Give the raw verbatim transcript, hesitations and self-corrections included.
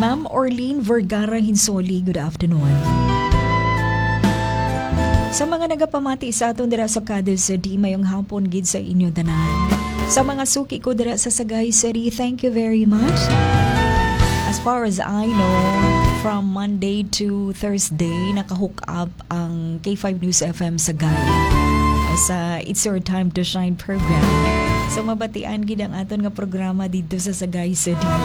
Ma'am Orlene Vergara Hinsoli, good afternoon. Sa mga nagapamati sa aton dira sa Cadiz City, mayong hapon gid sa inyo tanan. Sa mga suki ko dira sa Sagay City, thank you very much. As far as I know, from Monday to Thursday, naka-hook up ang K five News F M Sagay sa It's Your Time to Shine program. So mabatian gid ang aton nga programa dito sa Sagay City.